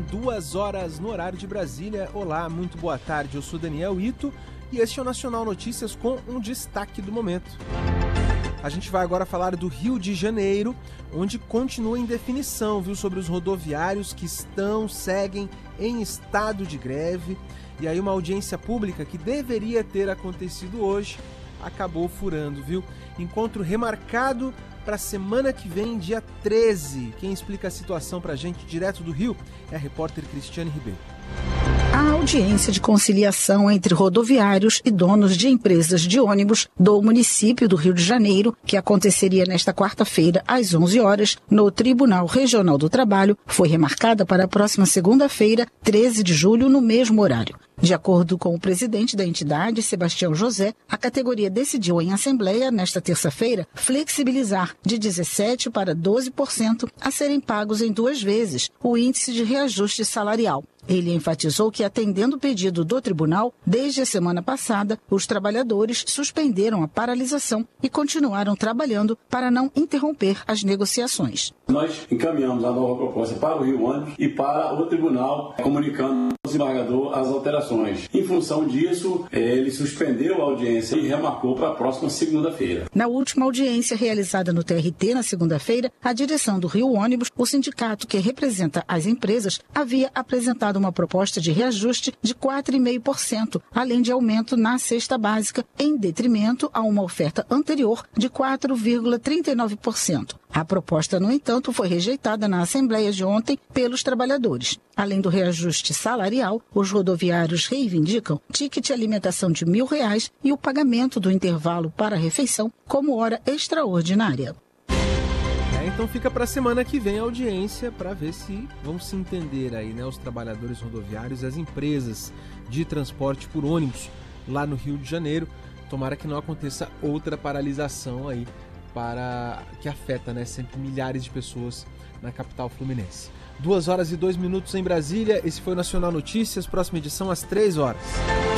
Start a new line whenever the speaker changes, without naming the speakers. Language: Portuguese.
são 2 horas no horário de Brasília. Olá, muito boa tarde, eu sou Daniel Ito e este é o Nacional Notícias com um destaque do momento. A gente vai agora falar do Rio de Janeiro, onde continua em definição, sobre os rodoviários que seguem em estado de greve. E aí uma audiência pública que deveria ter acontecido hoje acabou furando, Encontro remarcado para a semana que vem, dia 13. Quem explica a situação para a gente direto do Rio é a repórter Cristiane Ribeiro.
A audiência de conciliação entre rodoviários e donos de empresas de ônibus do município do Rio de Janeiro, que aconteceria nesta quarta-feira às 11 horas no Tribunal Regional do Trabalho, foi remarcada para a próxima segunda-feira, 13 de julho, no mesmo horário. De acordo com o presidente da entidade, Sebastião José, a categoria decidiu em assembleia, nesta terça-feira, flexibilizar de 17% para 12% a serem pagos em 2 vezes o índice de reajuste salarial. Ele enfatizou que, atendendo o pedido do tribunal, desde a semana passada, os trabalhadores suspenderam a paralisação e continuaram trabalhando para não interromper as negociações.
Nós encaminhamos a nova proposta para o Rio Ônibus e para o tribunal, comunicando ao desembargador as alterações. Em função disso, ele suspendeu a audiência e remarcou para a próxima segunda-feira.
Na última audiência realizada no TRT na segunda-feira, a direção do Rio Ônibus, o sindicato que representa as empresas, havia apresentado uma proposta de reajuste de 4,5%, além de aumento na cesta básica, em detrimento a uma oferta anterior de 4,39%. A proposta, no entanto, foi rejeitada na Assembleia de ontem pelos trabalhadores. Além do reajuste salarial, os rodoviários reivindicam ticket alimentação de R$ 1.000 e o pagamento do intervalo para a refeição como hora extraordinária.
Então fica para a semana que vem a audiência para ver se vão se entender aí, os trabalhadores rodoviários e as empresas de transporte por ônibus lá no Rio de Janeiro. Tomara que não aconteça outra paralisação aí que afeta, sempre milhares de pessoas na capital fluminense. 2 horas e 2 minutos em Brasília. Esse foi o Nacional Notícias. Próxima edição às 3 horas.